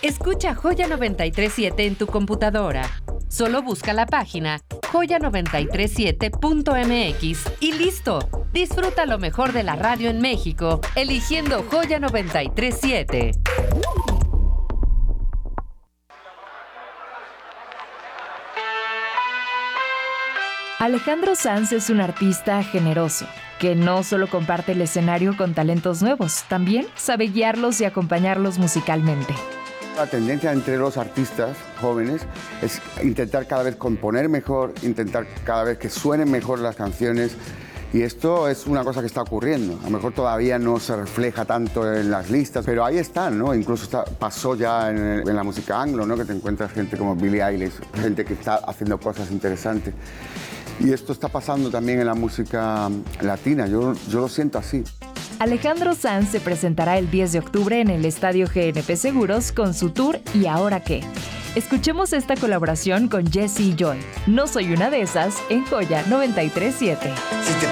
Escucha Joya 937 en tu computadora. Solo busca la página joya937.mx y listo. Disfruta lo mejor de la radio en México, eligiendo Joya 937. Alejandro Sanz es un artista generoso, que no solo comparte el escenario con talentos nuevos, también sabe guiarlos y acompañarlos musicalmente. La tendencia entre los artistas jóvenes es intentar cada vez componer mejor, intentar cada vez que suenen mejor las canciones. Y esto es una cosa que está ocurriendo. A lo mejor todavía no se refleja tanto en las listas, pero ahí están, ¿no? Incluso pasó ya en la música anglo, ¿no? Que te encuentras gente como Billie Eilish, gente que está haciendo cosas interesantes. Y esto está pasando también en la música latina. Yo lo siento así. Alejandro Sanz se presentará el 10 de octubre en el Estadio GNP Seguros con su tour ¿Y ahora qué? Escuchemos esta colaboración con Jessie Joy. No soy una de esas en Joya 937. Si te